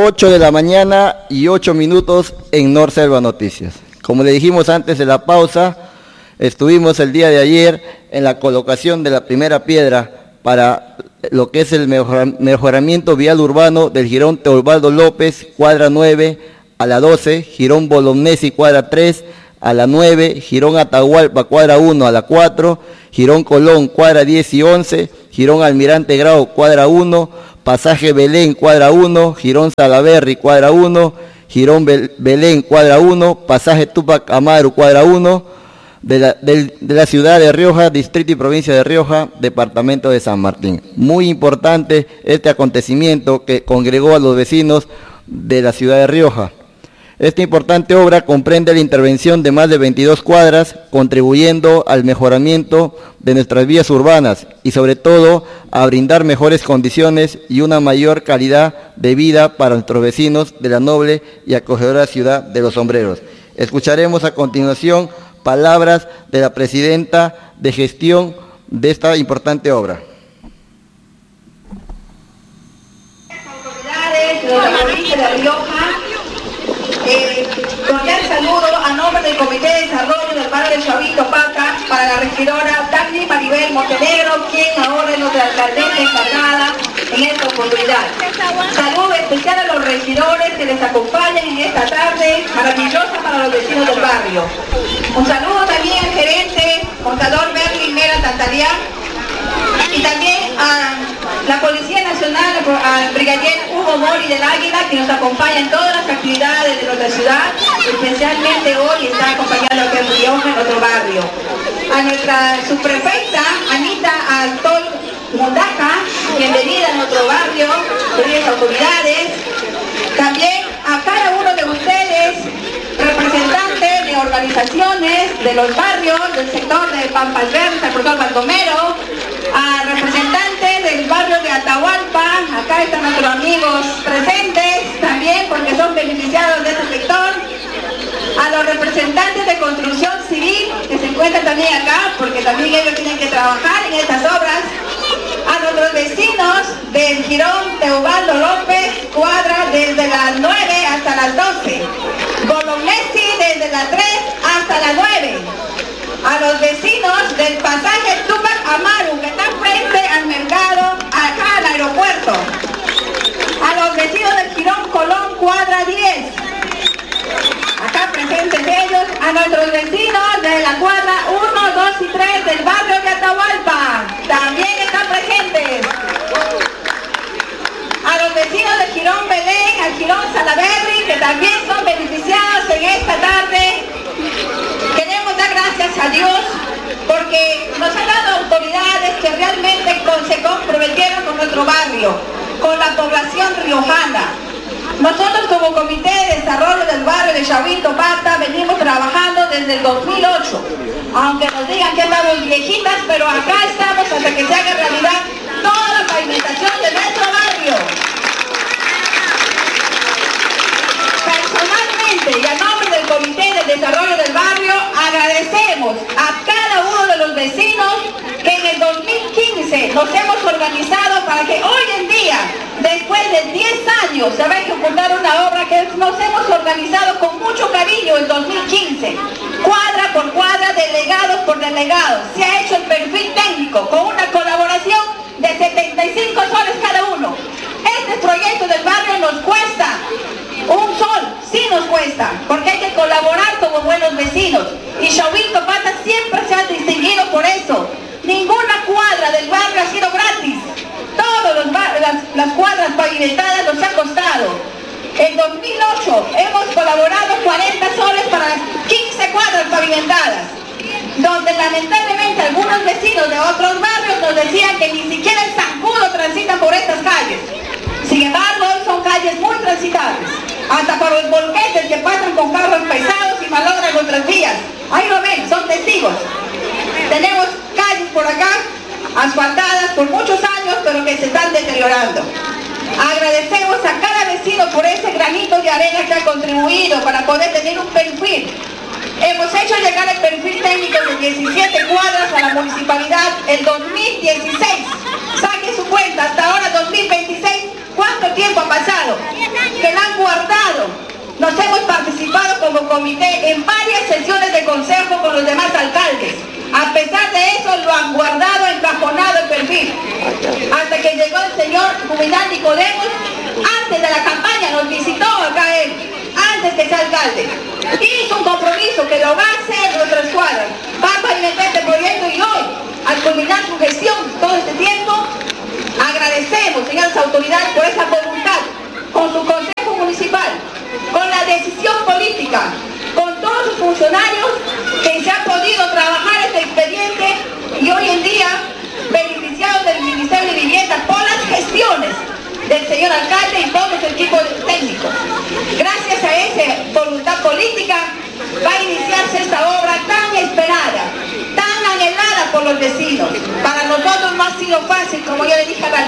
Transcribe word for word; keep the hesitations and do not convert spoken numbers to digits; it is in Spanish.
ocho de la mañana y ocho minutos en Norselva Noticias. Como le dijimos antes de la pausa, estuvimos el día de ayer en la colocación de la primera piedra para lo que es el mejoramiento vial urbano del jirón Teobaldo López, cuadra nueve, a la doce, jirón Bolognesi, cuadra tres, a la nueve, jirón Atahualpa, cuadra uno, a la cuatro, jirón Colón, cuadra diez y once, jirón Almirante Grau, cuadra uno, pasaje Belén, cuadra uno, jirón Salaberry, cuadra uno, jirón Belén, cuadra uno, pasaje Túpac Amaru, cuadra uno, de la, de, de la ciudad de Rioja, distrito y provincia de Rioja, departamento de San Martín. Muy importante este acontecimiento que congregó a los vecinos de la ciudad de Rioja. Esta importante obra comprende la intervención de más de veintidós cuadras, contribuyendo al mejoramiento de nuestras vías urbanas y sobre todo a brindar mejores condiciones y una mayor calidad de vida para nuestros vecinos de la noble y acogedora ciudad de Los Sombreros. Escucharemos a continuación palabras de la presidenta de gestión de esta importante obra. Autoridades de la provincia de Rioja, eh, cordial saludo a nombre del Comité de Desarrollo del barrio de Chavito Paca para la regidora Dagny Maribel Montenegro, quien ahora es nuestra alcaldesa encargada en esta oportunidad. Saludo especial a los regidores que les acompañan en esta tarde maravillosa para los vecinos del barrio. Un saludo también al gerente, contador Merlin Mera Tantalián, y también a la Policía Nacional, al brigadier Hugo Mori del Águila, que nos acompaña en todas las actividades de nuestra ciudad, especialmente hoy está acompañando aquí en Rioja, en nuestro barrio. A nuestra subprefecta, Anita Altol Mundaca, bienvenida a nuestro barrio, queridas autoridades. También a cada uno de ustedes, representantes de organizaciones de los barrios, del sector de Pampas Verdes, al profesor Baldomero, a representantes del barrio de Atahualpa, acá están nuestros amigos presentes también porque son beneficiados de este sector, a los representantes de construcción civil que se encuentran también acá porque también ellos tienen que trabajar en estas obras, a nuestros vecinos del jirón Teobaldo López, cuadra desde las nueve hasta las doce, Bolognesi desde las tres hasta las nueve, a los vecinos del pasaje Túpac Amaru, que está frente al mercado, acá al aeropuerto, a los vecinos del jirón Colón, cuadra diez, acá presentes ellos, a nuestros vecinos de la cuadra uno, dos y tres del barrio de Atahualpa, también están presentes. A los vecinos del jirón Belén, al jirón Salaberry, que también son beneficiados en esta tarde. Queremos dar gracias a Dios porque nos han dado autoridades que realmente se comprometieron con nuestro barrio, con la población riojana. Nosotros como Comité de Desarrollo del barrio de Chavito Paca venimos trabajando desde el dos mil ocho. Aunque nos digan que estamos viejitas, pero acá estamos hasta que se haga realidad toda la pavimentación de nuestro barrio. Personalmente y a nombre del Comité de Desarrollo del barrio agradecemos a cada uno de los vecinos que en el dos mil quince nos hemos organizado para que hoy en día, después de diez años, se va a ejecutar una obra que nos hemos organizado con mucho cariño en dos mil quince, cuadra por cuadra, delegados por delegados. Se ha hecho el perfil técnico con una colaboración de setenta y cinco soles cada uno. Este proyecto del barrio nos cuesta un sol, sí nos cuesta, porque hay que colaborar como buenos vecinos. Y Chavito Paca siempre se ha distinguido por eso. Ninguna cuadra del barrio ha sido gratis. Todas las, las cuadras pavimentadas nos ha costado. En dos mil ocho hemos colaborado cuarenta soles para quince cuadras pavimentadas, donde lamentablemente algunos vecinos de otros barrios nos decían que ni siquiera el zancudo transita por estas calles. Sin embargo, hoy son calles muy transitables, hasta para los volquetes que pasan con carros pesados y malogran nuestras vías. Ahí lo ven, son testigos. Tenemos calles por acá, asfaltadas por muchos años, pero que se están deteriorando. Agradecemos a cada vecino por ese granito de arena que ha contribuido para poder tener un perfil. Hemos hecho llegar el perfil técnico de diecisiete cuadras a la municipalidad en dos mil dieciséis. Saquen su cuenta, hasta ahora dos mil veintiséis, ¿cuánto tiempo ha pasado? confiado, que la han guardado. Nos hemos participado como comité en varias sesiones de consejo con los demás alcaldes. A pesar de eso, lo han guardado, encajonado el perfil. Hasta que llegó el señor Juvenal Nicodemos, antes de la campaña, nos visitó acá él, antes que sea alcalde. Hizo un compromiso que lo va a hacer nuestra escuadra. Va a pavimentar este proyecto y hoy, al culminar su gestión todo este tiempo, agradecemos, señoras autoridades, por esa voluntad, con su consejo municipal, con la decisión política, con todos sus funcionarios que se han podido trabajar este expediente y hoy en día beneficiados del Ministerio de Vivienda por las gestiones del señor alcalde y todo su equipo técnico. Gracias a esa voluntad política va a iniciarse esta obra tan esperada, tan anhelada por los vecinos. Para nosotros no ha sido fácil, como yo le dije al